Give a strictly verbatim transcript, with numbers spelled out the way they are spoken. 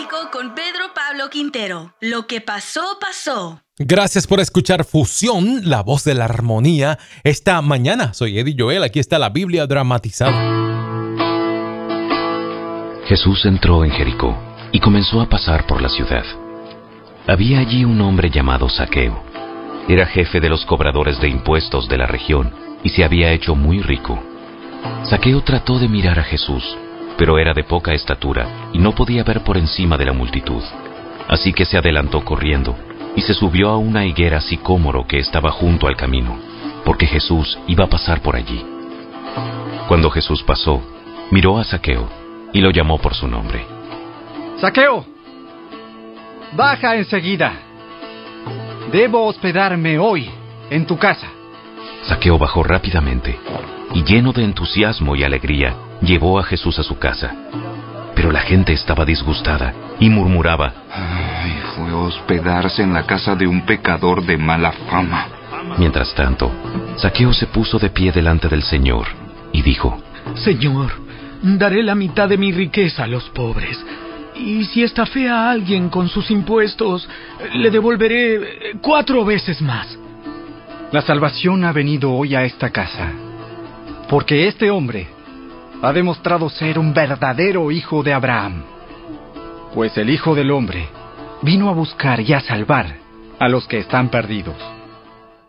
Bíblico con Pedro Pablo Quintero. Lo que pasó, pasó. Gracias por escuchar Fusión, la voz de la armonía. Esta mañana soy Eddie Joel, aquí está la Biblia dramatizada. Jesús entró en Jericó y comenzó a pasar por la ciudad. Había allí un hombre llamado Zaqueo. Era jefe de los cobradores de impuestos de la región y se había hecho muy rico. Zaqueo trató de mirar a Jesús, pero era de poca estatura y no podía ver por encima de la multitud. Así que se adelantó corriendo y se subió a una higuera sicómoro que estaba junto al camino, porque Jesús iba a pasar por allí. Cuando Jesús pasó, miró a Zaqueo y lo llamó por su nombre. ¡Zaqueo! ¡Baja enseguida! Debo hospedarme hoy en tu casa. Zaqueo bajó rápidamente y, lleno de entusiasmo y alegría, llevó a Jesús a su casa. Pero la gente estaba disgustada y murmuraba: Ay, fue a hospedarse en la casa de un pecador de mala fama. Mientras tanto, Zaqueo se puso de pie delante del Señor y dijo: Señor, daré la mitad de mi riqueza a los pobres. Y si estafé a alguien con sus impuestos, le devolveré cuatro veces más. La salvación ha venido hoy a esta casa, porque este hombre ha demostrado ser un verdadero hijo de Abraham. Pues el Hijo del Hombre vino a buscar y a salvar a los que están perdidos.